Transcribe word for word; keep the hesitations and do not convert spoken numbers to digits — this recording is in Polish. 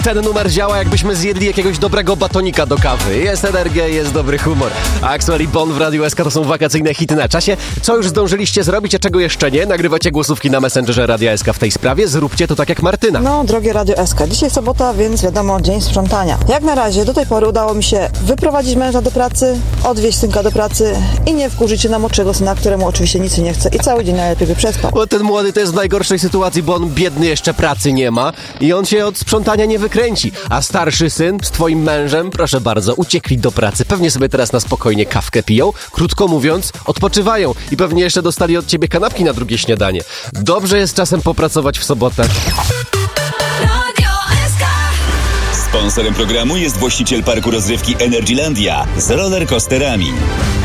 Ten numer działa, jakbyśmy zjedli jakiegoś dobrego batonika do kawy. Jest energia, jest dobry humor. Axwell i Bon w Radiu S K to są wakacyjne hity na czasie. Co już zdążyliście zrobić, a czego jeszcze nie? Nagrywacie głosówki na Messengerze Radia S K w tej sprawie. Zróbcie to tak jak Martyna. No, drogie Radio S K, dzisiaj sobota, więc wiadomo, dzień sprzątania. Jak na razie, do tej pory udało mi się wyprowadzić męża do pracy, odwieźć synka do pracy i nie wkurzyć się na młodszego syna, któremu oczywiście nic nie chce i cały dzień najlepiej by przespał. Bo ten młody to jest w najgorszej sytuacji, bo on biedny jeszcze pracy nie ma i on się od sprzątania nie wykręci. A starszy syn z twoim mężem, proszę bardzo, uciekli do pracy. Pewnie sobie teraz na spokojnie kawkę piją, krótko mówiąc, odpoczywają i pewnie jeszcze dostali od ciebie kanapki na drugie śniadanie. Dobrze jest czasem popracować w sobotę. Sponsorem programu jest właściciel parku rozrywki Energylandia z rollercoasterami.